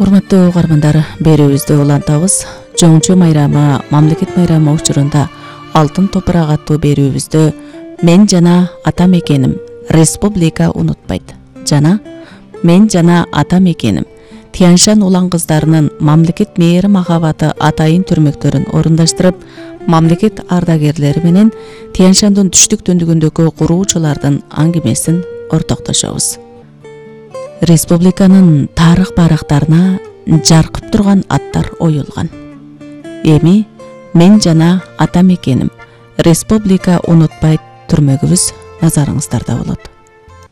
Урматтуу угармандар, берүүбүздө улантабыз. Жоңчу майрамы, мамлекет майрамы учурунда Алтын топурак аттуу берүүбүздө мен жана ата мекеним республика унутпайт. Жана мен жана ата мекеним Тянь-Шань улан кыздарынын мамлекет мээри махабаты атайын түрмөктөрүн орундаштырып, мамлекет ардагерлери менен Тянь-Шаньдын түштүк дөндүгүндөгү куруучулардын аңгемесин ортоктошобуз. Республиканын тарых барактарына жаркып турган аттар оюлган. Эми мен жана ата мекеним республика унутпайт түрмөгүбүз назарыңыздарда болот.